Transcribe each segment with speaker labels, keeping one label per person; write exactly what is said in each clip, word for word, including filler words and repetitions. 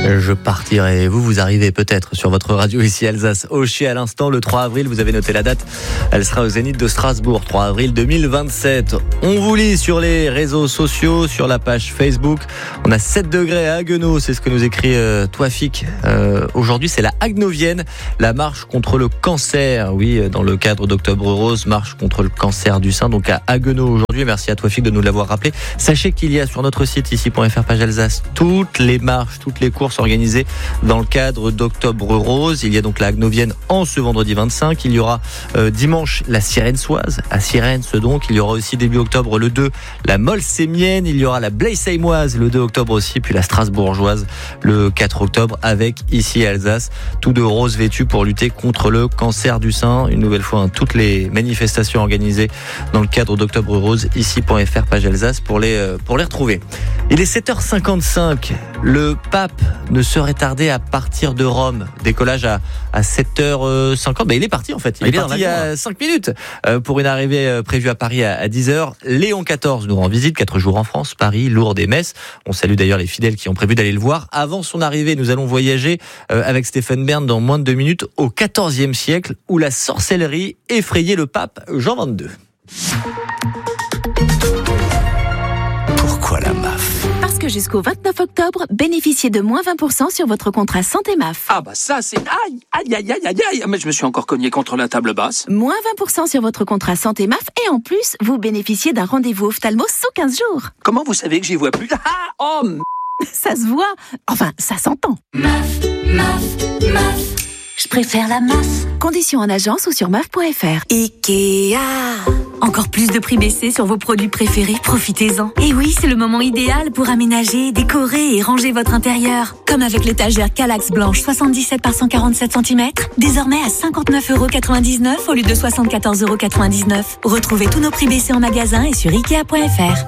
Speaker 1: Je partirai. Vous, vous arrivez peut-être sur votre radio ici Alsace. Hocher à l'instant, le trois avril, vous avez noté la date. Elle sera au Zénith de Strasbourg, trois avril deux mille vingt-sept. On vous lit sur les réseaux sociaux, sur la page Facebook. On a sept degrés à Haguenau, c'est ce que nous écrit euh, Toifik. Euh, aujourd'hui, c'est la Hagenovienne, la marche contre le cancer. Oui, dans le cadre d'Octobre Rose, marche contre le cancer du sein. Donc à Haguenau aujourd'hui. Merci à Toifik de nous l'avoir rappelé. Sachez qu'il y a sur notre site ici point f r page Alsace toutes les marches, toutes les courses organisées dans le cadre d'Octobre Rose. Il y a donc la Hagenovienne en ce vendredi vingt-cinq. Il y aura euh, dimanche la Sirensoise à Sirens donc. Il y aura aussi début octobre le deux la Molsémienne. Il y aura la Bleisheimoise le deux octobre aussi. Puis la Strasbourgeoise le quatre octobre avec ici Alsace. Tous de rose vêtus pour lutter contre le cancer du sein. Une nouvelle fois, hein, toutes les manifestations organisées dans le cadre d'Octobre Rose ici point f r page Alsace pour les, euh, pour les retrouver. Il est sept heures cinquante-cinq. Le pape ne serait tardé à partir de Rome. Décollage à, à sept heures cinquante. Ben, il est parti en fait. Il, il est, est parti il y a cinq minutes euh, pour une arrivée euh, prévue à Paris à, à dix heures. Léon quatorze nous rend visite. quatre jours en France, Paris, Lourdes et Metz. On salue d'ailleurs les fidèles qui ont prévu d'aller le voir. Avant son arrivée, nous allons voyager euh, avec Stéphane Bern dans moins de deux minutes au quatorzième siècle où la sorcellerie effrayait le pape Jean vingt-deux.
Speaker 2: Pourquoi la M A F ?
Speaker 3: Parce que jusqu'au vingt-neuf octobre, bénéficiez de moins vingt pour cent sur votre contrat santé M A F.
Speaker 4: Ah bah ça c'est... Aïe, aïe, aïe, aïe, aïe, aïe. Mais je me suis encore cogné contre la table basse.
Speaker 3: Moins vingt pour cent sur votre contrat santé M A F et en plus, vous bénéficiez d'un rendez-vous ophtalmo sous quinze jours.
Speaker 4: Comment vous savez que j'y vois plus ? Ah, oh m...
Speaker 3: Ça se voit. Enfin, ça s'entend.
Speaker 5: M A F, M A F, M A F. Je préfère la M A F.
Speaker 3: Conditions en agence ou sur M A F point f r.
Speaker 5: Ikea. Encore plus de prix baissés sur vos produits préférés, profitez-en. Et oui, c'est le moment idéal pour aménager, décorer et ranger votre intérieur. Comme avec l'étagère Kallax blanche soixante-dix-sept par cent quarante-sept centimètres, désormais à cinquante-neuf euros quatre-vingt-dix-neuf au lieu de soixante-quatorze euros quatre-vingt-dix-neuf. Retrouvez tous nos prix baissés en magasin et sur ikea point f r.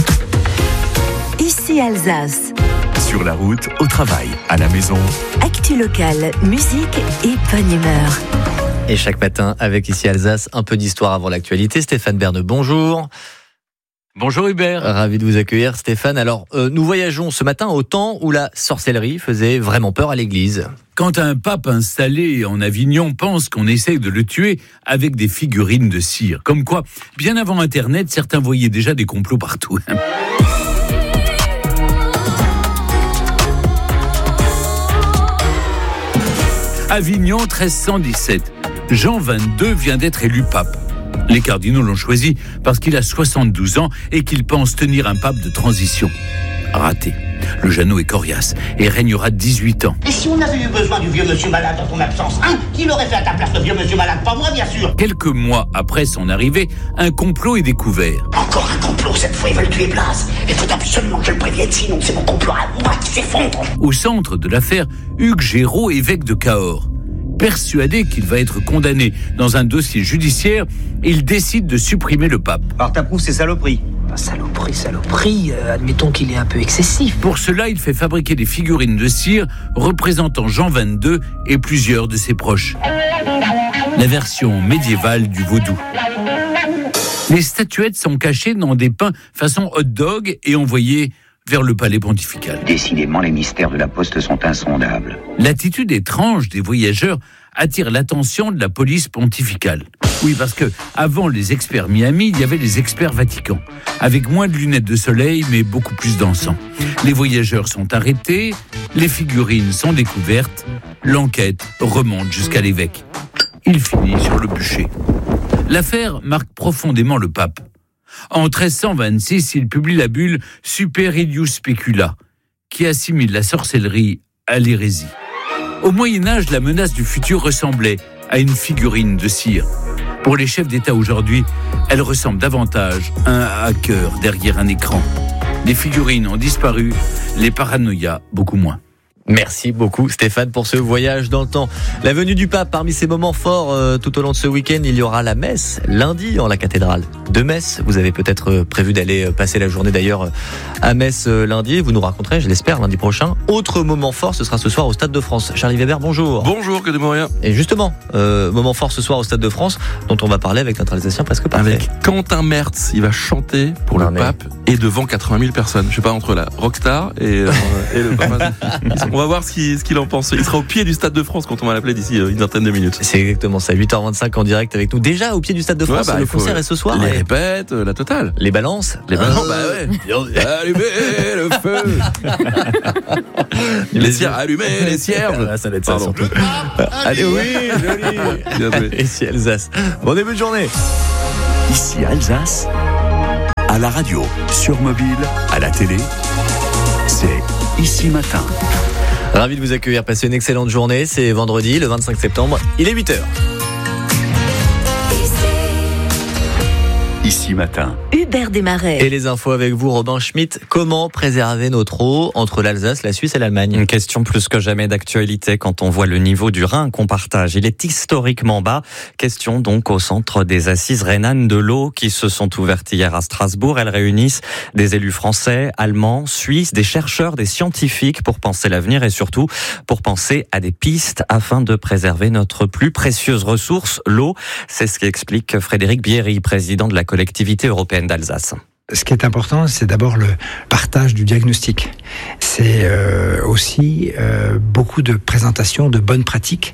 Speaker 3: Ici Alsace.
Speaker 2: Sur la route, au travail, à la maison.
Speaker 3: Actu locale, musique et bonne humeur.
Speaker 1: Et chaque matin, avec ici Alsace, un peu d'histoire avant l'actualité. Stéphane Bern, bonjour.
Speaker 6: Bonjour Hubert.
Speaker 1: Ravi de vous accueillir Stéphane. Alors, euh, nous voyageons ce matin au temps où la sorcellerie faisait vraiment peur à l'église.
Speaker 6: Quand un pape installé en Avignon pense qu'on essaye de le tuer avec des figurines de cire. Comme quoi, bien avant Internet, certains voyaient déjà des complots partout. Avignon treize cent dix-sept. Jean vingt-deux vient d'être élu pape. Les cardinaux l'ont choisi parce qu'il a soixante-douze ans et qu'il pense tenir un pape de transition. Raté. Le Jeannot est coriace et régnera dix-huit ans.
Speaker 7: Et si on avait eu besoin du vieux monsieur malade dans ton absence, hein, qui l'aurait fait à ta place, le vieux monsieur malade? Pas moi, bien sûr.
Speaker 6: Quelques mois après son arrivée, un complot est découvert.
Speaker 7: Encore un complot, cette fois ils veulent tuer Blas. Il faut absolument que je le prévienne, sinon c'est mon complot à moi qui s'effondre.
Speaker 6: Au centre de l'affaire, Hugues Géraud, évêque de Cahors. Persuadé qu'il va être condamné dans un dossier judiciaire, il décide de supprimer le pape.
Speaker 8: Alors t'approuves ces saloperies? Bah, saloperie, saloperie, euh, admettons qu'il est un peu excessif.
Speaker 6: Pour cela, il fait fabriquer des figurines de cire représentant Jean vingt-deux et plusieurs de ses proches. La version médiévale du vaudou. Les statuettes sont cachées dans des pains façon hot dog et envoyées vers le palais pontifical.
Speaker 9: Décidément, les mystères de la poste sont insondables.
Speaker 6: L'attitude étrange des voyageurs attire l'attention de la police pontificale. Oui, parce que avant les experts Miami, il y avait les experts Vatican, avec moins de lunettes de soleil, mais beaucoup plus d'encens. Les voyageurs sont arrêtés, les figurines sont découvertes, l'enquête remonte jusqu'à l'évêque. Il finit sur le bûcher. L'affaire marque profondément le pape. En treize cent vingt-six, il publie la bulle Super Idius Specula, qui assimile la sorcellerie à l'hérésie. Au Moyen-Âge, la menace du futur ressemblait à une figurine de cire. Pour les chefs d'État aujourd'hui, elle ressemble davantage à un hacker derrière un écran. Les figurines ont disparu, les paranoïas beaucoup moins.
Speaker 1: Merci beaucoup Stéphane pour ce voyage dans le temps. La venue du pape, parmi ces moments forts euh, tout au long de ce week-end, il y aura la messe lundi en la cathédrale de Metz. Vous avez peut-être prévu d'aller passer la journée d'ailleurs à Metz lundi. Vous nous raconterez, je l'espère, lundi prochain. Autre moment fort, ce sera ce soir au Stade de France. Charlie Weber, bonjour.
Speaker 10: Bonjour, que de Moria.
Speaker 1: Et justement, euh, moment fort ce soir au Stade de France, dont on va parler avec notre Alsacien presque parfait.
Speaker 10: Avec Quentin Mertz, il va chanter pour non, le mais... pape et devant quatre-vingt mille personnes. Je sais pas, entre la rockstar et, euh, et le pape. Ils sont va voir ce qu'il, ce qu'il en pense. Il sera au pied du Stade de France quand on va l'appeler d'ici une vingtaine de minutes.
Speaker 1: C'est exactement ça, huit heures vingt-cinq en direct avec nous. Déjà au pied du Stade de France, ouais, bah, le concert est ce soir.
Speaker 10: Les
Speaker 1: et...
Speaker 10: répètes, la totale.
Speaker 1: Les balances.
Speaker 10: Les balances, euh... bah ouais. Allumez le feu. Les cierges, allumez les cierges.
Speaker 1: Ah, ça va être ça surtout. Allez, oui, joli. Ici Alsace. Bon début de journée.
Speaker 2: Ici Alsace, à la radio, sur mobile, à la télé, c'est Ici Matin.
Speaker 1: Ravi de vous accueillir, passez une excellente journée. C'est vendredi, le vingt-cinq septembre, il est huit heures.
Speaker 2: Ici Matin.
Speaker 3: Hubert Desmarais.
Speaker 1: Et les infos avec vous, Robin Schmitt. Comment préserver notre eau entre l'Alsace, la Suisse et l'Allemagne ?
Speaker 11: Une question plus que jamais d'actualité quand on voit le niveau du Rhin qu'on partage. Il est historiquement bas. Question donc au centre des assises rhénanes de l'eau qui se sont ouvertes hier à Strasbourg. Elles réunissent des élus français, allemands, suisses, des chercheurs, des scientifiques pour penser l'avenir et surtout pour penser à des pistes afin de préserver notre plus précieuse ressource, l'eau. C'est ce qu'explique Frédéric Bierry, président de la collectivité européenne d'Alsace.
Speaker 12: Ce qui est important, c'est d'abord le partage du diagnostic. C'est euh, aussi euh, beaucoup de présentations de bonnes pratiques,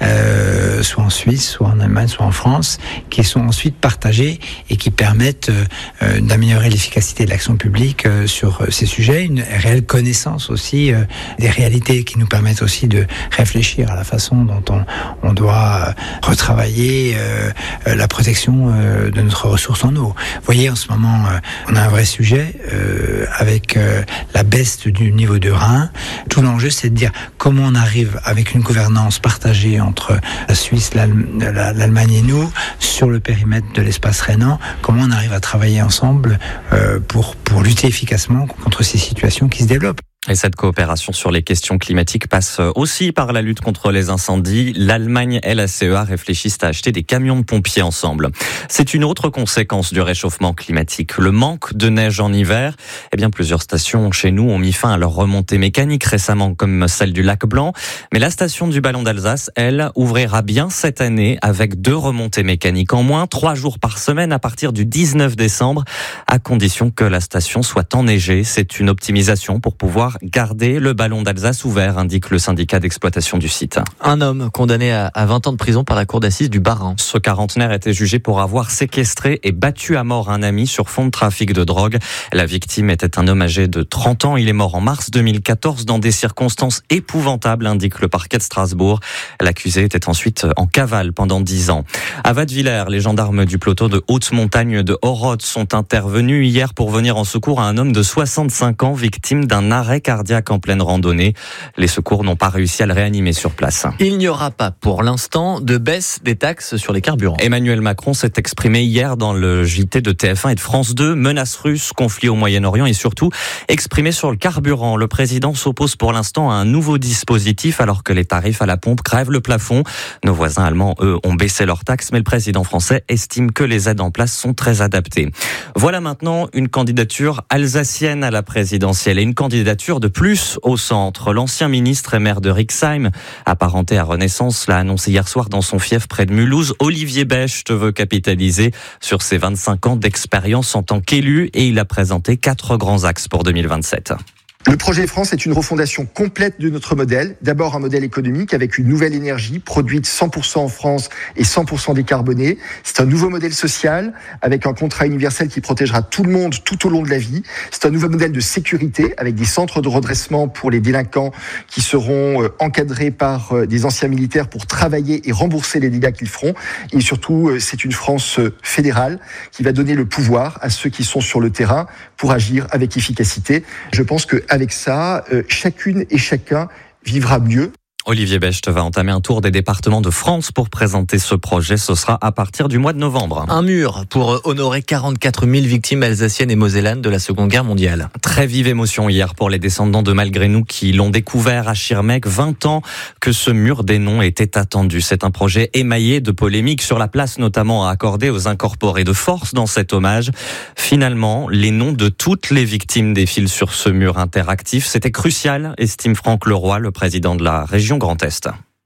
Speaker 12: euh, soit en Suisse, soit en Allemagne, soit en France, qui sont ensuite partagées et qui permettent euh, d'améliorer l'efficacité de l'action publique euh, sur ces sujets, une réelle connaissance aussi euh, des réalités qui nous permettent aussi de réfléchir à la façon dont on, on doit retravailler euh, la protection euh, de notre ressource en eau. Vous voyez, en ce moment, euh, on a un vrai sujet euh, avec euh, la baisse du niveau de Rhin. Tout l'enjeu, c'est de dire comment on arrive avec une gouvernance partagée entre la Suisse, l'Allemagne et nous sur le périmètre de l'espace rhénan. Comment on arrive à travailler ensemble euh, pour pour lutter efficacement contre ces situations qui se développent.
Speaker 11: Et cette coopération sur les questions climatiques passe aussi par la lutte contre les incendies. L'Allemagne et la C E A réfléchissent à acheter des camions de pompiers ensemble. C'est une autre conséquence du réchauffement climatique. Le manque de neige en hiver. Eh bien, plusieurs stations chez nous ont mis fin à leur remontée mécanique récemment, comme celle du Lac Blanc. Mais la station du Ballon d'Alsace, elle, ouvrira bien cette année avec deux remontées mécaniques en moins, trois jours par semaine à partir du dix-neuf décembre, à condition que la station soit enneigée. C'est une optimisation pour pouvoir garder le Ballon d'Alsace ouvert, indique le syndicat d'exploitation du site.
Speaker 1: Un homme condamné à vingt ans de prison par la cour d'assises du Bas-Rhin.
Speaker 11: Ce quarantenaire était jugé pour avoir séquestré et battu à mort un ami sur fond de trafic de drogue. La victime était un homme âgé de trente ans. Il est mort en mars deux mille quatorze dans des circonstances épouvantables, indique le parquet de Strasbourg. L'accusé était ensuite en cavale pendant dix ans. À Wattwiller, les gendarmes du peloton de haute montagne de Horod sont intervenus hier pour venir en secours à un homme de soixante-cinq ans victime d'un arrêt cardiaque en pleine randonnée. Les secours n'ont pas réussi à le réanimer sur place.
Speaker 1: Il n'y aura pas pour l'instant de baisse des taxes sur les carburants.
Speaker 11: Emmanuel Macron s'est exprimé hier dans le J T de T F un et de France deux. Menaces russes, conflit au Moyen-Orient et surtout exprimé sur le carburant. Le président s'oppose pour l'instant à un nouveau dispositif alors que les tarifs à la pompe crèvent le plafond. Nos voisins allemands, eux, ont baissé leurs taxes, mais le président français estime que les aides en place sont très adaptées. Voilà maintenant une candidature alsacienne à la présidentielle et une candidature de plus au centre. L'ancien ministre et maire de Rixheim, apparenté à Renaissance, l'a annoncé hier soir dans son fief près de Mulhouse. Olivier Becht veut capitaliser sur ses vingt-cinq ans d'expérience en tant qu'élu et il a présenté quatre grands axes pour deux mille vingt-sept.
Speaker 13: Le projet France est une refondation complète de notre modèle. D'abord un modèle économique avec une nouvelle énergie produite cent pour cent en France et cent pour cent décarbonée. C'est un nouveau modèle social avec un contrat universel qui protégera tout le monde tout au long de la vie. C'est un nouveau modèle de sécurité avec des centres de redressement pour les délinquants qui seront encadrés par des anciens militaires pour travailler et rembourser les dégâts qu'ils feront. Et surtout, c'est une France fédérale qui va donner le pouvoir à ceux qui sont sur le terrain pour agir avec efficacité. Je pense que avec ça, euh, chacune et chacun vivra mieux.
Speaker 11: Olivier Becht va entamer un tour des départements de France pour présenter ce projet. Ce sera à partir du mois de novembre.
Speaker 1: Un mur pour honorer quarante-quatre mille victimes alsaciennes et mosellanes de la Seconde Guerre mondiale.
Speaker 11: Très vive émotion hier pour les descendants de Malgré nous qui l'ont découvert à Schirmeck. vingt ans que ce mur des noms était attendu. C'est un projet émaillé de polémiques sur la place notamment à accorder aux incorporés de force dans cet hommage. Finalement, les noms de toutes les victimes défilent sur ce mur interactif. C'était crucial, estime Franck Leroy, le président de la région Grand Est.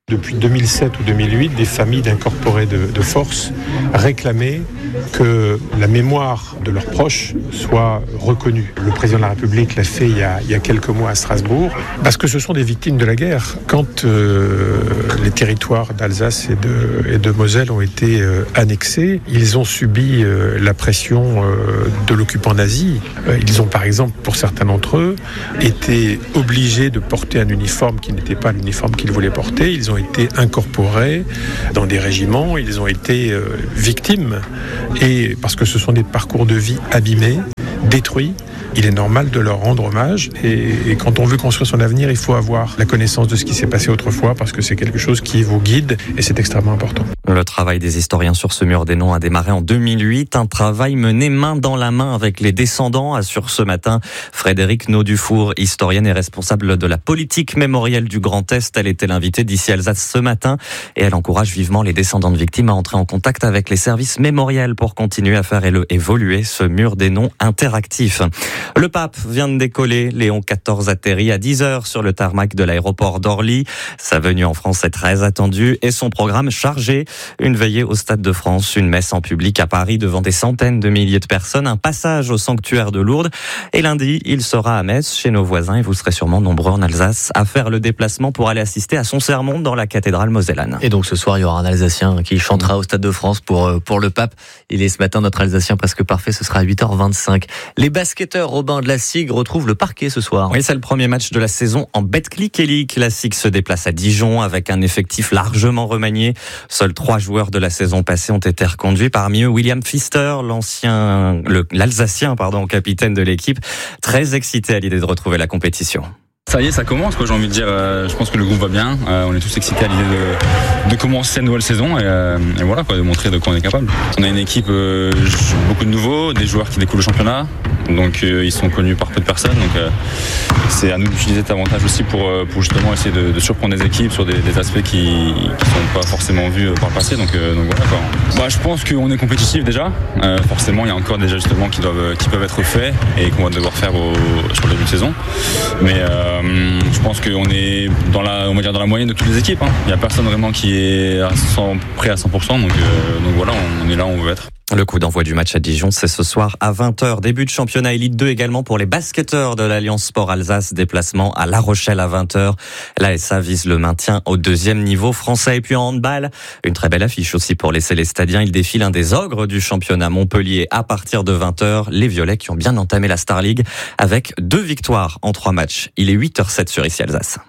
Speaker 14: Depuis deux mille sept ou deux mille huit, des familles d'incorporés de, de force réclamaient que la mémoire de leurs proches soit reconnue. Le président de la République l'a fait il y a, il y a quelques mois à Strasbourg, parce que ce sont des victimes de la guerre. Quand euh, les territoires d'Alsace et de, et de Moselle ont été euh, annexés, ils ont subi euh, la pression euh, de l'occupant nazi. Euh, ils ont par exemple, pour certains d'entre eux, été obligés de porter un uniforme qui n'était pas l'uniforme qu'ils voulaient porter. Ils ont été incorporés dans des régiments, ils ont été euh, victimes. Et parce que ce sont des parcours de vie abîmés, détruits, il est normal de leur rendre hommage. Et, et quand on veut construire son avenir, il faut avoir la connaissance de ce qui s'est passé autrefois, parce que c'est quelque chose qui vous guide et c'est extrêmement important.
Speaker 11: Le travail des historiens sur ce mur des noms a démarré en deux mille huit. Un travail mené main dans la main avec les descendants, assure ce matin Frédéric Naudufour, historienne et responsable de la politique mémorielle du Grand Est. Elle était l'invitée d'Ici Alsace ce matin et elle encourage vivement les descendants de victimes à entrer en contact avec les services mémoriels pour continuer à faire évoluer ce mur des noms interactif. Le pape vient de décoller. Léon quatorze atterrit à dix heures sur le tarmac de l'aéroport d'Orly. Sa venue en France est très attendue et son programme chargé. Une veillée au Stade de France, une messe en public à Paris devant des centaines de milliers de personnes, un passage au sanctuaire de Lourdes. Et lundi, il sera à Metz, chez nos voisins, et vous serez sûrement nombreux en Alsace à faire le déplacement pour aller assister à son sermon dans la cathédrale mosellane.
Speaker 1: Et donc ce soir, il y aura un Alsacien qui chantera au Stade de France pour, pour le pape. Il est ce matin notre Alsacien presque parfait, ce sera à huit heures vingt-cinq. Les basketteurs Robin de la Sigue retrouvent le parquet ce soir.
Speaker 11: Oui, c'est le premier match de la saison en Betclic Elite. La Sigue se déplace à Dijon avec un effectif largement remanié. Seuls trois joueurs de la saison passée ont été reconduits. Parmi eux, William Pfister, l'ancien, le, l'Alsacien, pardon, capitaine de l'équipe, très excité à l'idée de retrouver la compétition.
Speaker 15: Ça y est, ça commence, quoi, j'ai envie de dire. Euh, je pense que le groupe va bien. Euh, on est tous excités à l'idée de, de commencer cette nouvelle saison et, euh, et voilà, quoi, de montrer de quoi on est capable. On a une équipe, euh, beaucoup de nouveaux, des joueurs qui découvrent le championnat. Donc euh, ils sont connus par peu de personnes. Donc euh, c'est à nous d'utiliser cet avantage aussi pour, pour justement essayer de, de surprendre les équipes sur des, des aspects qui ne sont pas forcément vus par le passé. Donc, euh, donc voilà, quoi. Bah, je pense qu'on est compétitif déjà. Euh, forcément, il y a encore des ajustements qui, doivent, qui peuvent être faits et qu'on va devoir faire au, sur le début de saison. Mais euh, je pense qu'on est dans la, on va dire dans la moyenne de toutes les équipes. Hein. Il n'y a personne vraiment qui est à cent, prêt à cent pour cent. Donc, euh, donc voilà, on est là où on veut être.
Speaker 11: Le coup d'envoi du match à Dijon, c'est ce soir à vingt heures. Début de championnat Élite deux également pour les basketteurs de l'Alliance Sport Alsace. Déplacement à La Rochelle à vingt heures. L'A S A vise le maintien au deuxième niveau français. Et puis en handball, une très belle affiche aussi pour les Célestadiens. Il défile un des ogres du championnat Montpellier à partir de vingt heures. Les Violets qui ont bien entamé la Star League avec deux victoires en trois matchs. Il est huit heures sept sur Ici Alsace.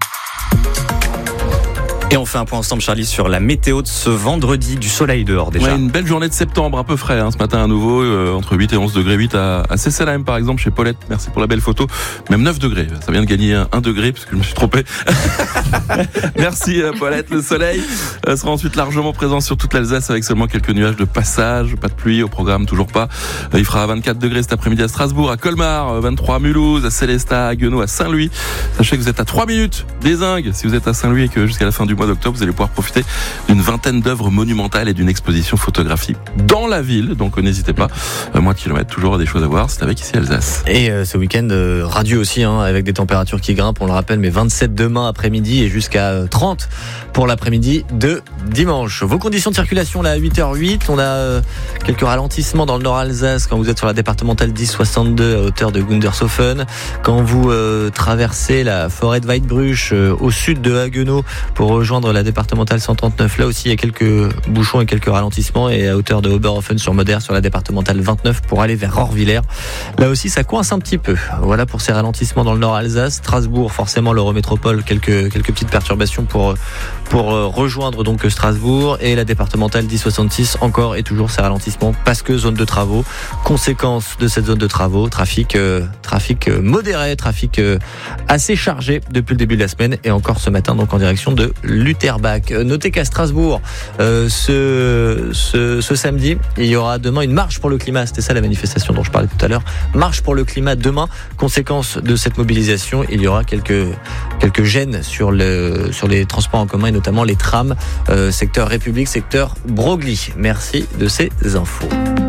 Speaker 11: Et on fait un point ensemble, Charlie, sur la météo de ce vendredi, du soleil dehors déjà.
Speaker 10: Ouais, une belle journée de septembre, un peu frais hein, ce matin à nouveau, euh, entre huit et onze degrés, huit à, à Cesselheim par exemple, chez Paulette, merci pour la belle photo, même neuf degrés, ça vient de gagner un, un degré parce que je me suis trompé. Merci euh, Paulette, le soleil euh, sera ensuite largement présent sur toute l'Alsace avec seulement quelques nuages de passage, pas de pluie au programme, toujours pas. Euh, il fera vingt-quatre degrés cet après-midi à Strasbourg, à Colmar, vingt-trois à Mulhouse, à Célestat, à Haguenau, à Saint-Louis. Sachez que vous êtes à trois minutes des Ingues si vous êtes à Saint-Louis et que jusqu'à la fin du mois d'octobre, vous allez pouvoir profiter d'une vingtaine d'œuvres monumentales et d'une exposition photographique dans la ville. Donc n'hésitez pas, euh, moins de kilomètres, toujours des choses à voir. C'est avec Ici Alsace.
Speaker 1: Et euh, ce week-end, euh, radieux aussi, hein, avec des températures qui grimpent, on le rappelle, mais vingt-sept demain après-midi et jusqu'à trente pour l'après-midi de dimanche. Vos conditions de circulation là à huit heures huit, on a euh, quelques ralentissements dans le Nord Alsace quand vous êtes sur la départementale dix soixante-deux à hauteur de Gundershofen. Quand vous euh, traversez la forêt de Weidbruch euh, au sud de Haguenau pour rejoindre la départementale cent trente-neuf, là aussi il y a quelques bouchons et quelques ralentissements, et à hauteur de Oberhofen sur Moder sur la départementale vingt-neuf pour aller vers Rohrwiller. Là aussi ça coince un petit peu. Voilà pour ces ralentissements dans le Nord Alsace. Strasbourg, forcément l'Eurométropole, quelques quelques petites perturbations pour pour rejoindre donc Strasbourg, et la départementale dix soixante-six encore et toujours ces ralentissements parce que zone de travaux. Conséquence de cette zone de travaux, trafic euh, trafic modéré, trafic euh, assez chargé depuis le début de la semaine et encore ce matin donc en direction de Lutherbach. Notez qu'à Strasbourg, euh, ce, ce, ce samedi, il y aura demain une marche pour le climat. C'était ça la manifestation dont je parlais tout à l'heure. Marche pour le climat demain. Conséquence de cette mobilisation, il y aura quelques, quelques gênes sur, le, sur les transports en commun et notamment les trams, euh, secteur République, secteur Broglie. Merci de ces infos.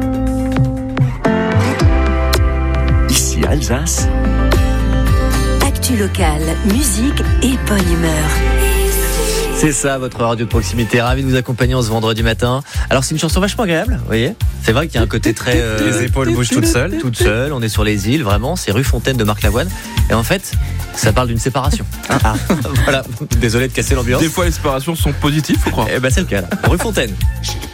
Speaker 2: Ici Alsace.
Speaker 5: Actu locale, musique et bonne humeur.
Speaker 1: C'est ça, votre radio de proximité. Ravi de vous accompagner en ce vendredi matin. Alors, c'est une chanson vachement agréable, vous voyez. C'est vrai qu'il y a un côté très... Euh,
Speaker 11: les épaules bougent toutes seules.
Speaker 1: Toutes seules, on est sur les îles, vraiment. C'est rue Fontaine de Marc Lavoine. Et en fait, ça parle d'une séparation. Ah, voilà, désolé de casser l'ambiance.
Speaker 10: Des fois, les séparations sont positives, faut croire.
Speaker 1: Eh ben, c'est le cas, là. Rue Fontaine.